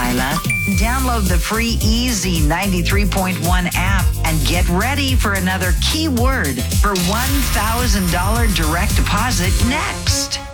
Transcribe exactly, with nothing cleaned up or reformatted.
Lila. Download the free Easy ninety-three point one app and get ready for another keyword for one thousand dollars direct deposit next.